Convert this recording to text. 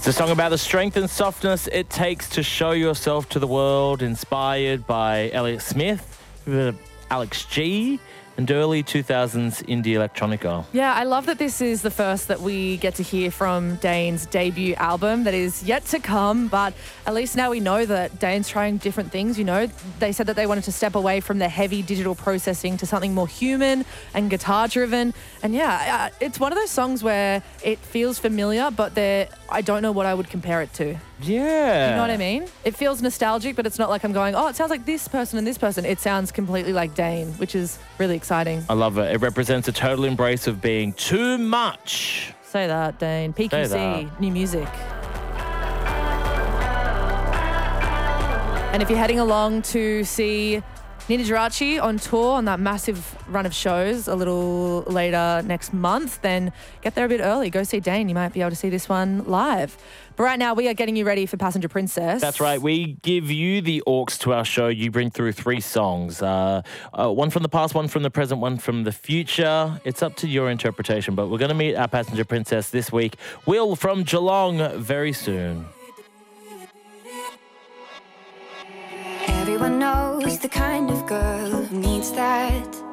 It's a song about the strength and softness it takes to show yourself to the world, inspired by Elliott Smith, Alex G, and early 2000s indie electronica. Yeah, I love that this is the first that we get to hear from Dane's debut album that is yet to come, but at least now we know that Dane's trying different things, you know. They said that they wanted to step away from the heavy digital processing to something more human and guitar-driven. And yeah, it's one of those songs where it feels familiar, but I don't know what I would compare it to. Yeah. You know what I mean? It feels nostalgic, but it's not like I'm going, oh, it sounds like this person and this person. It sounds completely like Dane, which is really exciting. I love it. It represents a total embrace of being too much. Say that, Dane. PQC, new music. And if you're heading along to see Nina Geraci on tour on that massive run of shows a little later next month, then get there a bit early. Go see Dane. You might be able to see this one live. But right now, we are getting you ready for Passenger Princess. That's right. We give you the aux to our show. You bring through 3 songs. One from the past, one from the present, one from the future. It's up to your interpretation, but we're going to meet our Passenger Princess this week. Will from Geelong very soon. Everyone knows the kind of girl who needs that